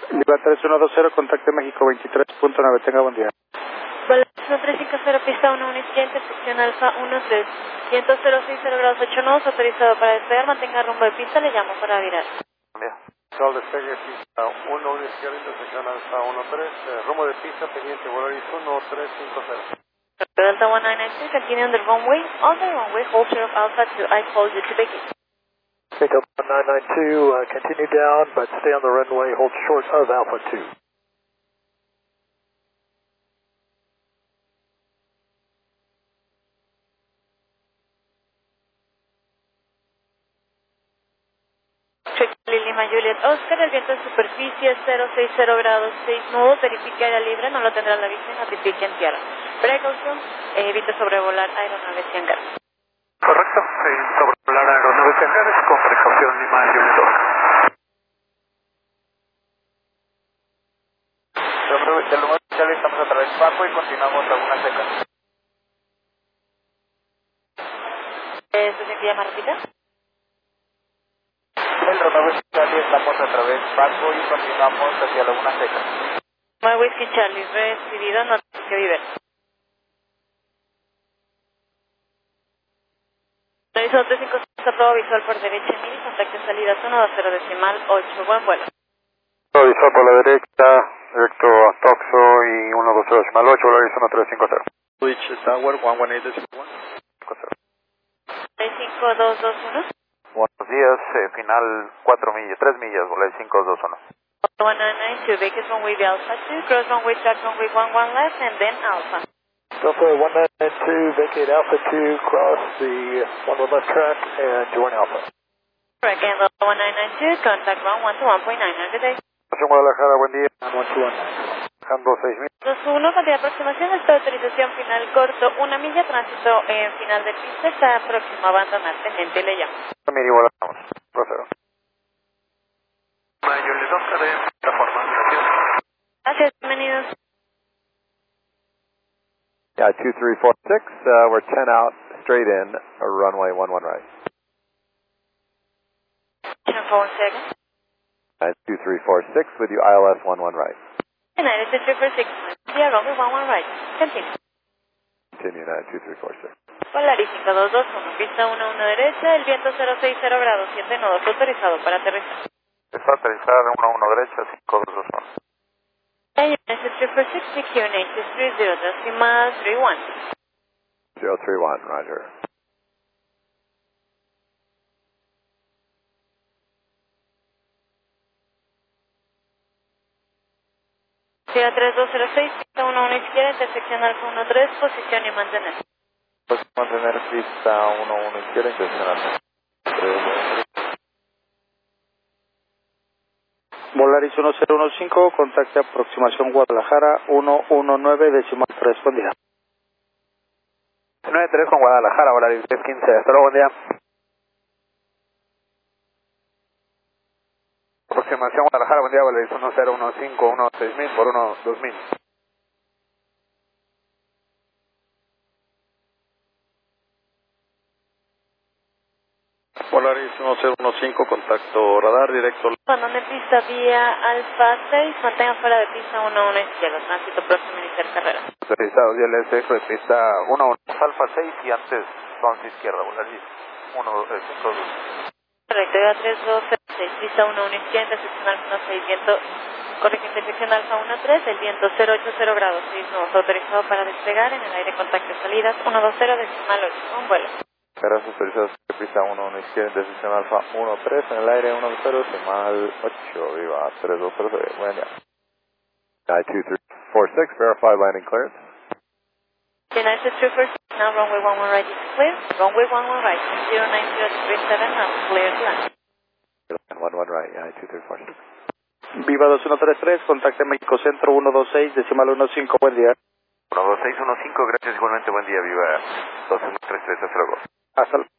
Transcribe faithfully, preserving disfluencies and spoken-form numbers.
Viva tres uno dos cero, contacte México veintitrés punto nueve, tenga buen día. Vale, uno tres cinco cero, pista uno uno izquierda, intersección alfa uno tres, viento cero seis cero grados ocho nodos, autorizado para despegar, mantenga rumbo de pista, le llamo para virar. Bien. Sol despegue pista uno uno izquierda, intersección alfa uno tres, eh, rumbo de pista, pendiente, Volaris uno tres cinco cero. Delta one nine nine two, continue on the runway, on the runway, hold share of alpha two, I called you to begin. Delta one nine nine two, uh, continue down, but stay on the runway, hold short of alpha two. Lima Juliet Oscar, el viento en superficie cero seis cero grados seis nudos, verifique área libre, no lo tendrá la vista y notifique en tierra. Precaución, eh, evite sobrevolar aeronaves y hangares. Correcto, eh, sobrevolar aeronaves y hangares con precaución Lima Juliet Oscar. Del número inicial estamos a través de Paco y continuamos Laguna Seca. Eh, ¿Esto se llama repita? El Romeo Charlie estamos a través de Paco y continuamos hacia Laguna Seca. My Whiskey Charlie, recibido, no que vive. Revisado tres cinco seis, aprobado visual por derecha, mil, contacto salidas uno dos cero decimal ocho, buen vuelo. Visual por la derecha, directo a Toxo y uno dos cero decimal ocho, Volaris uno tres cinco cero. Switch Tower uno uno ocho decimal uno. tres cinco dos dos uno. Buenos días, eh, final cuatro millas, tres millas, Volaris cinco dos uno. one nine nine two, vacant runway Alpha two, cross runway track runway one one left, and then Alpha. Delta one nine nine two, vacate alpha two, cross the one one left track, and join alpha. Correct, and one nine nine two, contact ground one to one point nine nine, good day. Guadalajara, buen día. one two one nine. Bajando seis mil. dos uno, cantidad de aproximación, esta autorización final corto, una milla, tránsito en final de pista, está próximo a abandonar, teniente, le llamo. Mira, igual vamos, procedo. Mayor de dos de plataforma. Gracias, bienvenidos. Yeah, two three four six, uh, we're ten out, straight in, uh, runway one one right. ten four one second. Uh, two three four six with you, I L S one one right. United City for six, yeah, runway one one right. Continue. Continue now, two three four six. Polaris cinco dos dos uno, pista uno uno derecha, el viento cero seis cero grados siete nodos, autorizado para aterrizar. Está aterrizada uno uno derecha, cinco dos dos uno. United City for six, C Q eight three zero, decimal three one. zero three one, roger. Ciudad tres dos cero seis, pista uno uno izquierda, intersección alfa uno tres, posición y mantener. Pues mantener pista uno uno izquierda, intersección alfa. Volaris uno cero uno cinco, contacte aproximación Guadalajara uno uno nueve decimal tres, buen día. nueve tres con Guadalajara, Volaris diez quince, hasta luego, buen día. Aproximación Guadalajara, buen día, Volaris uno cero uno cinco, uno seis mil por uno dos mil. Volaris uno cero uno cinco, contacto radar directo. Cuando de pista vía alfa seis, mantenga fuera de pista uno uno izquierda, tránsito próximo a iniciar carrera. Autorizado, D L S F, pista uno uno, alfa seis y antes once izquierda, Volaris uno cinco dos. Correcto, iba tres dos cero seis, pista uno uno izquierda, intersección alfa uno seis, viento, correcto, intersección alfa uno tres, el viento cero ocho cero grados seis nodos, autorizado para despegar, en el aire contacto salidas uno dos cero decimal ocho, un vuelo. Gracias, autorizados, pista uno uno izquierda, intersección alfa uno tres, en el aire uno dos cero, decimal ocho, viva, tres dos cero, buen día. nine two three four six, verify landing clearance. United two four six, now runway one one right is clear, runway one one right, zero nine zero three seven, now clear to land. one one right, nine two three four six. Viva dos uno tres tres, contacte México Centro uno dos seis decimal uno cinco, buen día. uno dos seis uno cinco, gracias igualmente, buen día, viva dos uno tres tres, hasta luego. Hasta luego.